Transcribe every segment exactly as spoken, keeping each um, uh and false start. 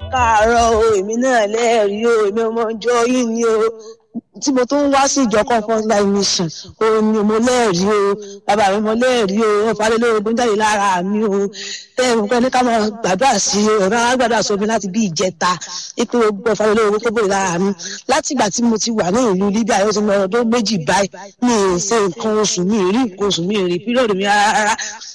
káàárọ̀ o èmi náà lẹ́ẹ̀rí o èmi ọmọ ìjọ yìí ni o tí mo tún wá sí ìjọ Comfort Life Mission o ni mo lẹ́ẹ̀rí o bàbá mi mo lẹ́ẹ̀rí o ọ̀fà lélẹ́rìí tó ń jáde lára mi o ẹ̀rù pẹ́ ní ká máa gbàdúrà sí i ọ̀rọ̀ àwọn gbàdúrà sómi láti bí ìjẹta ipò ọ̀fà lélẹ́rìí tó bòrè lára mi láti ìgbà tí mo ti wà ní ìlú Libya yóò ti lọ ọdún méjì báyìí mi ì ṣe nǹkan oṣù mi ì rí nǹkan oṣù mi ì rí píríọ̀dù mi rárá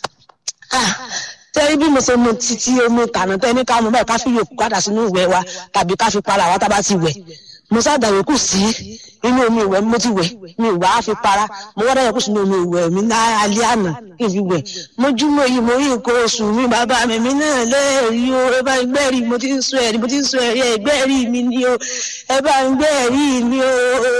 tẹ́rí bí mo ṣe mu títí omi kànáà tẹ́ ní ká mú báyìí ká fi yòókù padà sínú ìwẹ̀ wa tàbí ká fi para wa tá bá ti wẹ̀ mo sáàdà yòókù sí inú omi ìwẹ̀ mo ti wẹ̀ mi ìwà á fi para mo wọ́n dá yòókù sínú omi ìwẹ̀ mi ní alẹ́ àná kí n fi wẹ̀ mojúmọ́ yìí mo rí nǹkan oṣù mi bàbá mi mi náà lẹ́ẹ̀rí o ẹ bá ń gbẹ́rì mo ti ń sọ ẹ̀rí mo ti ń sọ ẹ̀rí ẹ̀ gbẹ́rì mi ni o ẹ bá ń gbẹ́rì mi o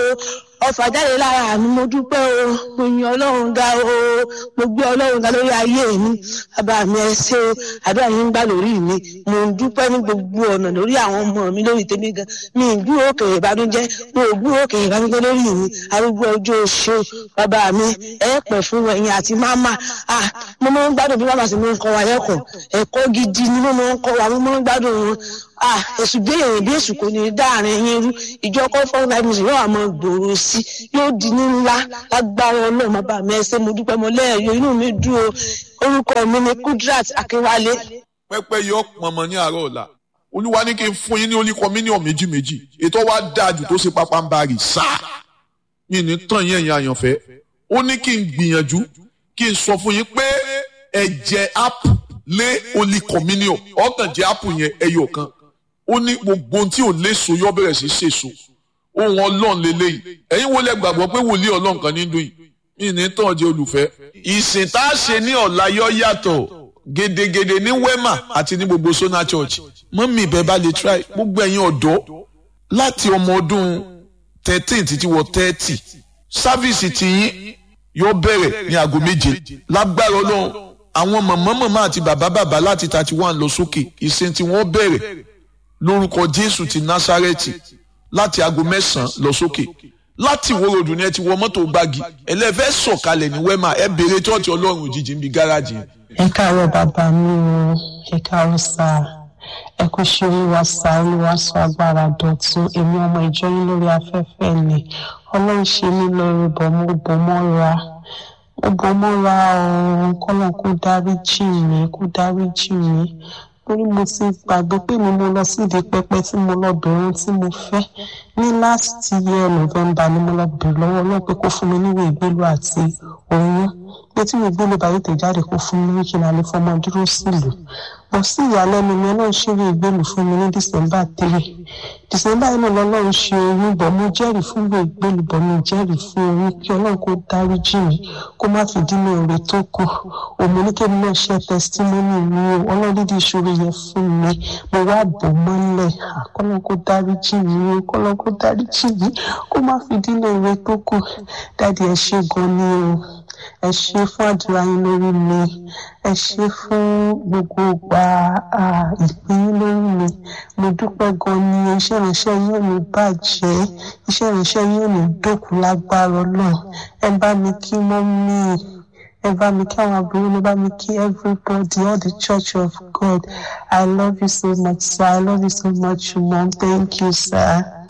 ọfà jáde lára mi mo dúpẹ́ o mo yan Ọlọ́run ga o mo gbé Ọlọ́run ga lórí ayé mi bàbá mi ẹ ṣé o àdúrà yín ń gbà lórí mi mo ń dúpẹ́ ní gbogbo ọ̀nà lórí àwọn ọmọ mi lórí tèmi gan mi ì gbúrò òkè ìbànújẹ́ mo ò gbúrò òkè ìbànújẹ́ lórí mi arúgbó ọjọ́ oṣù bàbá mi ẹ pẹ̀ fún ẹ̀yin àti máma ah mo máa ń gbádùn bí màmá sì máa ń kọ́ wa lẹ́kọ̀ọ́ ẹ̀kọ́ gidi ni mo máa ń kọ́ wa mo máa ń gbádùn wọn ah èṣù bí èèyàn bí èṣù kò ní dáàrin yín rú ìjọ Comfort Life Mission yóò àmọ́ gbòòrò sí yóò di ní ńlá lágbára Ọlọ́run bàbá mi ẹ ṣé mo dúpẹ́ mo lẹ́ẹ̀rí inú mi dùn o orúkọ mi ni Kudrat Akínwálé. pẹ́pẹ́ yọ pọnmọ ní àárọ̀ ọ̀la olúwa ní kí n fún yín ní oníkọ mílíọ̀nù méjì méjì ètò wa dáa jù tó ṣe pápá ń bari sáà yìí ní tàn yín ẹ̀yin àyànfẹ́ ó ní kí n gbìyànjú kí n sọ fún yín pé ẹ̀jẹ̀ ápù lé oníkọ mílíọ̀nù ọ̀kàn jẹ́ ápù yẹn ẹyọ kan ó ní gbogbo ohun tí ò léso yọ bẹ̀rẹ̀ sí ṣèso ohun Ọlọ́run lélẹ́yìí ẹ̀yin wo lẹ gbàgbọ́ pé wòlíì Ọlọ́run kan ní dùn yìí mí ní tàn jẹ́ olùfẹ́. ìsìn tá a ṣe ní ọ̀la yọ yàtọ̀ gedegede ní Wema àti ní gbogbo Sona Church mọ́mí ibẹ̀ bá lè try gbogbo ẹ̀yin ọ̀dọ́ láti ọmọ ọdún thirteen títí wọ thirty sáfíìsì tiyín yóò bẹ̀rẹ̀ ní aago méje lágbára Ọlọ́run àwọn màmá màmá àti bàbá bàbá láti thirty one lọ sókè ìsìn tí wọ́n bẹ̀rẹ̀ lórúkọ Jésù ti Násárẹ́tì láti aago mẹ́sàn-án lọ sókè láti ìwòròdù ni ẹ ti wọ mọ́tò gbági ẹlẹ́fẹ́ sọ̀kalẹ̀ ní Wema ẹ béèrè tọ́ọ̀tì Ọlọ́run òjijì ń bi gáràjì. ẹ káàárọ̀ bàbá mi o ẹ káàárọ̀ sáà ẹ kò ṣe olúwa sáà olúwa sọ agbára dọ̀tun èmi ọmọ ìjọ yín lórí afẹ́fẹ́ ni Ọlọ́run ṣe mí lórí bọ̀ mo bọ̀ mọ́ra mo bọ̀ mọ́ra ọ̀hún kọ́lọ́n kó dáríjì mí kó dáríjì mí torí mo ti gbàgbé pé mi mo lọ síde pẹpẹ tí mo lọ bẹ̀rẹ̀ tí mo fẹ́ ní last year November ni mo lọ bẹ̀rẹ̀ lọ́wọ́ Ọlọ́run pé kó fún mi níwèé ìgbélú àti oyún pé tí ìwé ìgbélú bá tètè jáde kó fún mi ní kí n lè fọmọ dúró sílùú mo sì ìyàlẹ́nu mi Ọlọ́run ṣeré ìgbélú fún mi ní December three December yìí náà lọ́lọ́run ṣe oyún bọ̀ mo jẹ́rìí fún ìwé ìgbélú bọ̀ mo jẹ́rìí fún oyún kí Ọlọ́run kó dáríjì mí kó má fi dínà èrè tó kù òmò ní kébì náà ṣe testimony mi o Ọlọ́run dídí ìṣòro yẹn fún mi mo wá bò mọ́lẹ̀ kọ́lọ́n kó dáríjì mí o kọ́lọ́n kó dáríjì mí kó má fi dínà èrè tó kù dáàdi ẹ ṣé gan ni o ẹ ṣé fún àdúrà yín lórí mi ẹ ṣé fún gbogbo ìgbà ìpín yín lórí mi mo dúpẹ́ gan ni iṣẹ́ ìránṣẹ́ yín ò ní bàjẹ́ iṣẹ́ ìránṣẹ́ yín ò ní dòkú lágbára Ọlọ́run ẹ bá mi kí mọ́mì ẹ bá mi kí àwọn àbúrò ẹ bá mi kí everybody all the church of God I love you so much sir I love you so much mom thank you sir.